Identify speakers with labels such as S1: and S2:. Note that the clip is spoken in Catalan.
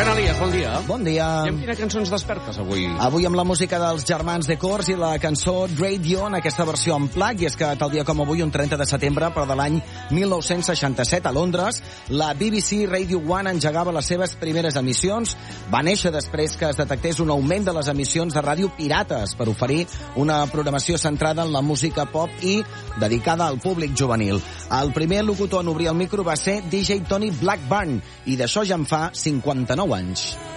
S1: Joan Elias, bon dia.
S2: Bon dia.
S1: I amb quina cançó ens despertes avui?
S2: Avui amb la música dels germans de Cors i la cançó Radio en aquesta versió en plac, i és que tal dia com avui, un 30 de setembre, però de l'any 1967, a Londres, la BBC Radio 1 engegava les seves primeres emissions. Va néixer després que es detectés un augment de les emissions de ràdio pirates per oferir una programació centrada en la música pop i dedicada al públic juvenil. El primer locutor en obrir el micro va ser DJ Tony Blackburn, i d'això ja en fa 59 anys.